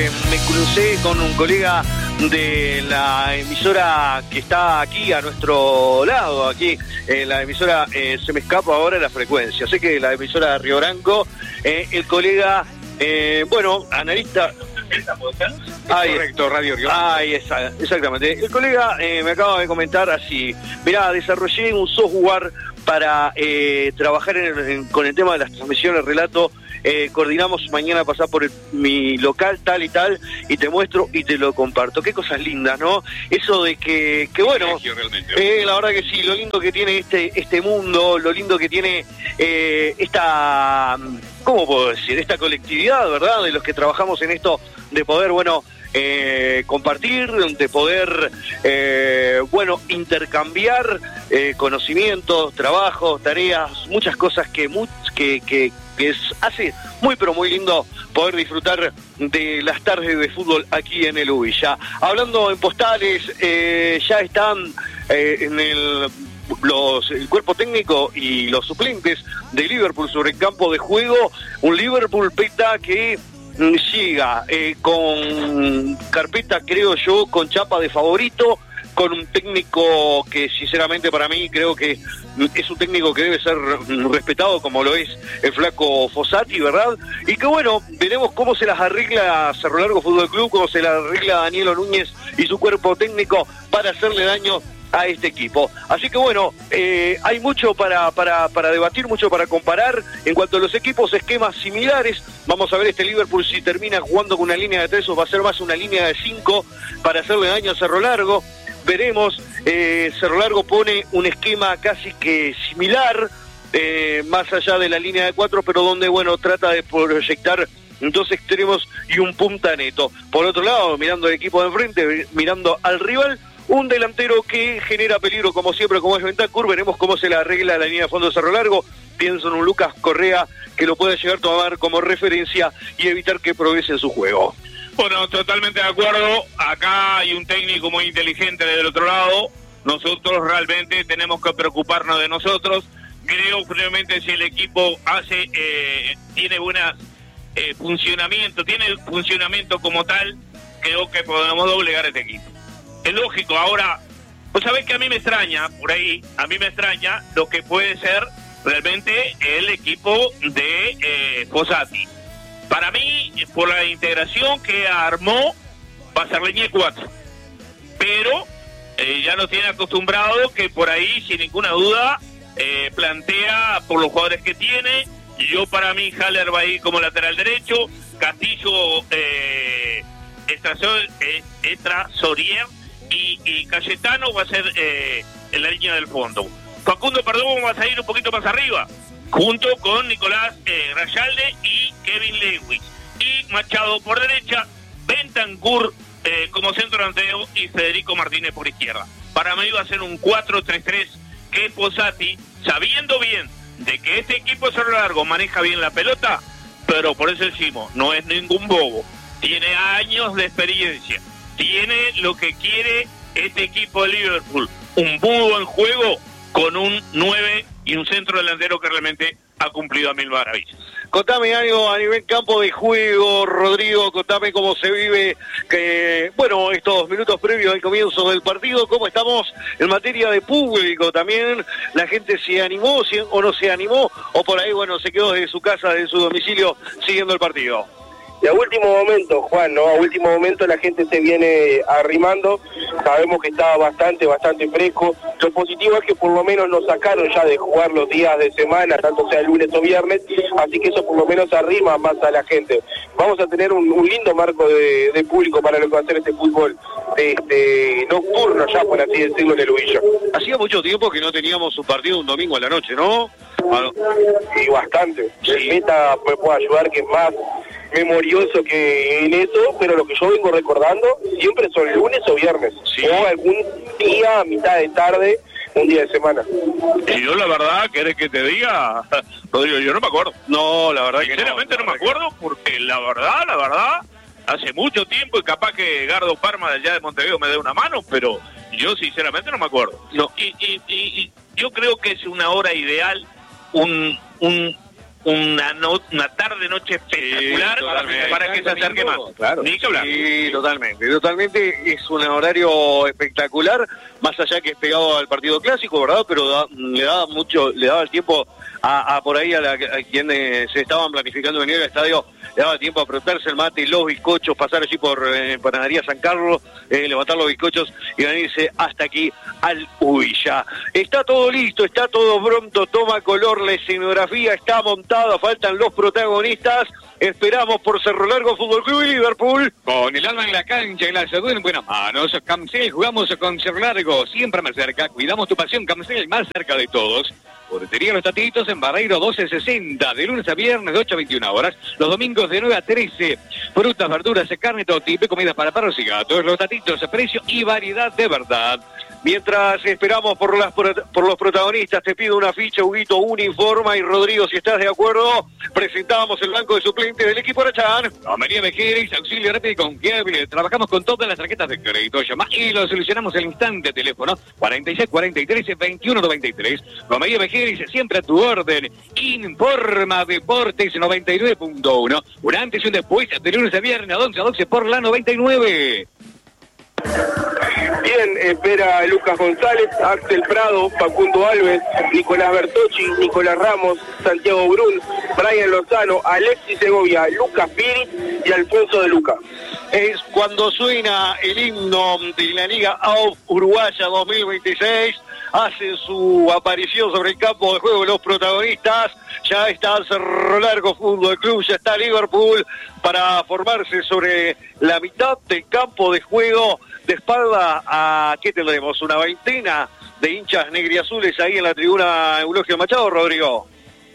me crucé con un colega de la emisora que está aquí a nuestro lado, aquí la emisora, se me escapa ahora la frecuencia, sé que la emisora de Río Branco, el colega, analista. Correcto, Radio Río. Ahí está, exactamente. El colega me acaba de comentar así: mirá, desarrollé un software para trabajar con el tema de las transmisiones, relato. Coordinamos mañana pasar por mi local tal y tal, y te muestro y te lo comparto. Qué cosas lindas, ¿no? Eso de que bueno, la verdad que sí, lo lindo que tiene este mundo, lo lindo que tiene esta, ¿cómo puedo decir? Esta colectividad, ¿verdad? De los que trabajamos en esto, de poder, compartir, de poder, intercambiar conocimientos, trabajos, tareas, muchas cosas que hace muy pero muy lindo poder disfrutar de las tardes de fútbol aquí en el Ubilla. Hablando en postales, ya están en el cuerpo técnico y los suplentes de Liverpool sobre el campo de juego. Un Liverpool Peta que llega con carpeta, creo yo, con chapa de favorito, con un técnico que sinceramente para mí creo que es un técnico que debe ser respetado como lo es el flaco Fossati, ¿verdad? Y que veremos cómo se las arregla Cerro Largo Fútbol Club, cómo se las arregla Danielo Núñez y su cuerpo técnico para hacerle daño a este equipo. Así que hay mucho para debatir, mucho para comparar en cuanto a los equipos, esquemas similares. Vamos a ver este Liverpool si termina jugando con una línea de 3 o va a ser más una línea de 5 para hacerle daño a Cerro Largo. Veremos. Cerro Largo pone un esquema casi que similar, más allá de la línea de 4, pero donde trata de proyectar dos extremos y un punta neto. Por otro lado, mirando el equipo de enfrente, mirando al rival, un delantero que genera peligro como siempre, como es Bentancur. Veremos cómo se le arregla la línea de fondo de Cerro Largo. Pienso en un Lucas Correa que lo puede llegar a tomar como referencia y evitar que progrese en su juego. Bueno, totalmente de acuerdo. Acá hay un técnico muy inteligente del otro lado. Nosotros realmente tenemos que preocuparnos de nosotros. Creo firmemente si el equipo tiene buenas funcionamiento como tal, creo que podemos doblegar este equipo. Es lógico. Ahora, pues sabés que a mí me extraña lo que puede ser realmente el equipo de Fossati. Para mí, por la integración que armó, va a ser línea de 4. Pero ya nos tiene acostumbrado que por ahí, sin ninguna duda, plantea por los jugadores que tiene. Yo para mí, Haller va a ir como lateral derecho, Castillo, Sorier y Cayetano va a ser en la línea del fondo. Facundo Perdomo va a ir un poquito más arriba, junto con Nicolás Rayalde y Kevin Lewis. Y Machado por derecha, Bentancur como centro delantero y Federico Martínez por izquierda. Para mí va a ser un 4-3-3 que Fossati, sabiendo bien de que este equipo de Cerro Largo maneja bien la pelota, pero por eso decimos, no es ningún bobo. Tiene años de experiencia. Tiene lo que quiere este equipo de Liverpool. Un muy buen juego con un 9 y un centro delantero que realmente ha cumplido a mil maravillas. Contame algo a nivel campo de juego, Rodrigo, contame cómo se vive estos minutos previos al comienzo del partido, cómo estamos en materia de público también, la gente se animó o no se animó, o por ahí se quedó desde su casa, desde su domicilio, siguiendo el partido. Y a último momento, Juan, ¿no? A último momento la gente se viene arrimando, sabemos que estaba bastante fresco. Lo positivo es que por lo menos nos sacaron ya de jugar los días de semana, tanto sea lunes o viernes, así que eso por lo menos arrima más a la gente. Vamos a tener un lindo marco de público para lo que va a ser este fútbol nocturno ya, por así decirlo, en el Ubilla. Hacía mucho tiempo que no teníamos un partido un domingo a la noche, ¿no? Sí, bastante. Sí. El Meta me puede ayudar, que es más memorioso que en eso, pero lo que yo vengo recordando siempre son lunes o viernes, sí, o algún día a mitad de tarde, un día de semana. Y yo la verdad, ¿querés que te diga? Rodrigo, yo no me acuerdo. No, la verdad sinceramente no me acuerdo, porque la verdad, hace mucho tiempo, y capaz que Gardo Parma de allá de Montevideo me dé una mano, pero yo sinceramente no me acuerdo. No. Y yo creo que es una hora ideal, un una tarde-noche espectacular para que se acerque más. Claro. Ni que hablar. Sí, totalmente. Es un horario espectacular, más allá que es pegado al partido clásico, ¿verdad? Pero le daba el tiempo a por ahí a quienes se estaban planificando venir al estadio, le daba tiempo a prepararse el mate, los bizcochos, pasar allí por Panadería San Carlos, levantar los bizcochos y venirse hasta aquí al Uvilla. Está todo listo, está todo pronto, toma color, la escenografía está montada, faltan los protagonistas. Esperamos por Cerro Largo Fútbol Club y Liverpool. Con el alma en la cancha y la salud en buenas manos, Camcel, jugamos con Cerro Largo, siempre más cerca, cuidamos tu pasión, Camcel, más cerca de todos. Boletería Los Tatitos en Barreiro 1260, de lunes a viernes de 8 a 21 horas, los domingos de 9 a 13. Frutas, verduras, carne, todo tipo, comidas para perros y gatos. Los Tatitos, precio y variedad de verdad. Mientras esperamos por los protagonistas, te pido una ficha, Huguito, uniforma, y Rodrigo, si estás de acuerdo, presentamos el banco de suplentes del equipo Arachán. María Mejeres, auxilio rápido y confiable. Trabajamos con todas las tarjetas de crédito. Llama y lo solucionamos al instante. Teléfono 46 43 21 93. María Mejeres, siempre a tu orden. Informa Deportes 99.1. Un antes y un después, de lunes a viernes, 11 a 12 por la 99. Bien, espera Lucas González, Axel Prado, Facundo Alves, Nicolás Bertocci, Nicolás Ramos, Santiago Brun, Brian Lozano, Alexis Segovia, Lucas Piri y Alfonso de Luca. Es cuando suena el himno de la Liga AUF Uruguaya 2026. Hacen su aparición sobre el campo de juego los protagonistas. Ya está Cerro Largo Fútbol Club, ya está Liverpool para formarse sobre la mitad del campo de juego. De espalda a, ¿qué tendremos? Una veintena de hinchas negriazules ahí en la tribuna Eulogio Machado, Rodrigo.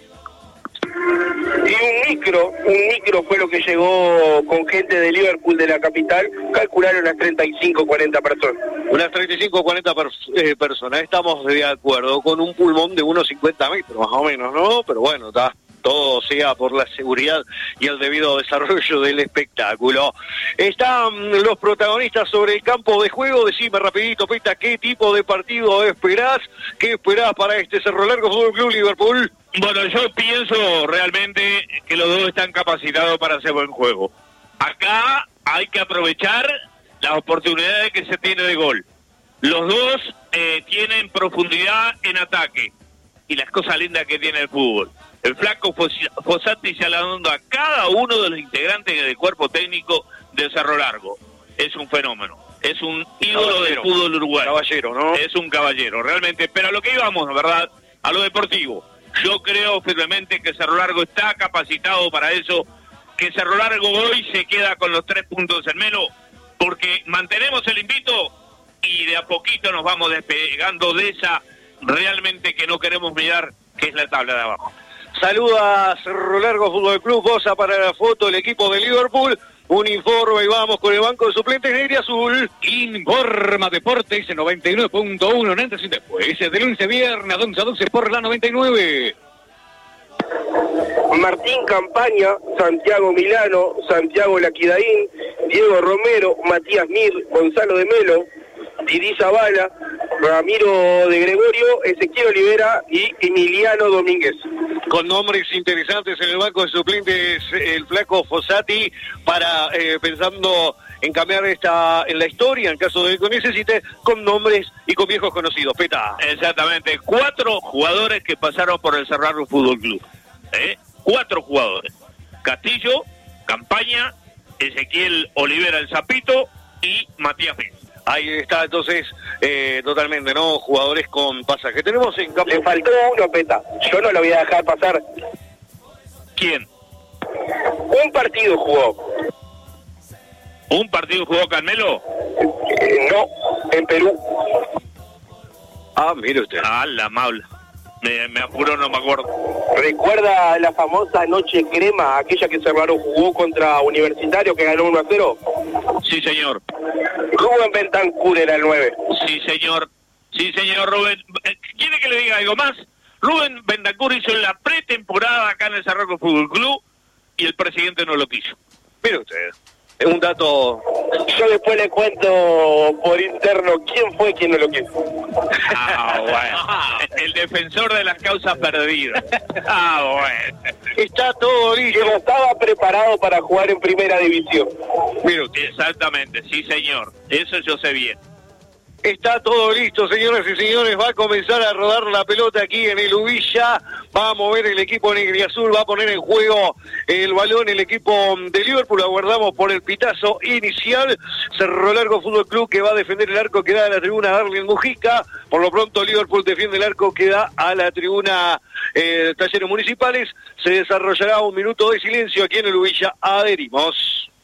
Y un micro fue lo que llegó con gente de Liverpool de la capital, calcularon unas 35, 40 personas. Unas 35, 40 personas, estamos de acuerdo, con un pulmón de unos 50 metros más o menos, ¿no? Pero bueno, está. Todo sea por la seguridad y el debido desarrollo del espectáculo. Están los protagonistas sobre el campo de juego. Decime rapidito, Peta, ¿qué tipo de partido esperás? ¿Qué esperás para este Cerro Largo Fútbol Club Liverpool? Bueno, yo pienso realmente que los dos están capacitados para hacer buen juego. Acá hay que aprovechar las oportunidades que se tiene de gol. Los dos tienen profundidad en ataque y las cosas lindas que tiene el fútbol. El flaco Fossati se la dando a cada uno de los integrantes del cuerpo técnico de Cerro Largo. Es un fenómeno, es un ídolo del fútbol uruguayo. Caballero, ¿no? Es un caballero, realmente. Pero a lo que íbamos, ¿verdad? A lo deportivo. Yo creo firmemente que Cerro Largo está capacitado para eso, que Cerro Largo hoy se queda con los 3 puntos en menos, porque mantenemos el invito y de a poquito nos vamos despegando de esa realmente que no queremos mirar, que es la tabla de abajo. Saluda Cerro Largo Fútbol Club, posa para la foto el equipo de Liverpool. Un informe y vamos con el banco de suplentes negro y azul. Informa Deportes 99.1, antes y después, de lunes a viernes, 11 a 12 por la 99. Martín Campaña, Santiago Milano, Santiago Laquidaín, Diego Romero, Matías Mir, Gonzalo de Melo, Didi Zavala, Ramiro de Gregorio, Ezequiel Olivera y Emiliano Domínguez. Con nombres interesantes en el banco de suplentes, el flaco Fossati, para pensando en cambiar en la historia, en caso de que necesite, con nombres y con viejos conocidos. Peta. Exactamente, 4 jugadores que pasaron por el Cerro Largo Fútbol Club. 4 jugadores. Castillo, Campaña, Ezequiel Olivera el Zapito y Matías Mir. Ahí está, entonces, totalmente, ¿no? Jugadores con pasaje. Tenemos en campo... Le faltó uno, Peta. Yo no lo voy a dejar pasar. ¿Quién? Un partido jugó. ¿Un partido jugó Carmelo? No, en Perú. Ah, mire usted. Ah, la maula. Me apuró, no me acuerdo. ¿Recuerda la famosa noche crema, aquella que Cerro Largo jugó contra Universitario, que ganó 1-0? Sí, señor. Rubén Bentancur era el 9. Sí, señor. Sí, señor Rubén. ¿Quiere que le diga algo más? Rubén Bentancur hizo la pretemporada acá en el Cerro Largo Fútbol Club y el presidente no lo quiso. Mire usted. Es un dato Yo después le cuento por interno quién fue quien no lo quiso. Bueno. El defensor de las causas perdidas. Bueno. Está todo listo. Que no estaba preparado para jugar en primera división. Mire usted. Exactamente, sí señor. Eso yo sé bien. Está todo listo, señoras y señores. Va a comenzar a rodar la pelota aquí en el Ubilla. Va a mover el equipo negriazul. Va a poner en juego el balón el equipo de Liverpool. Aguardamos por el pitazo inicial. Cerro Largo Fútbol Club, que va a defender el arco que da a la tribuna Darlene Mujica. Por lo pronto Liverpool defiende el arco que da a la tribuna Talleres Municipales. Se desarrollará un minuto de silencio aquí en el Ubilla. Adherimos.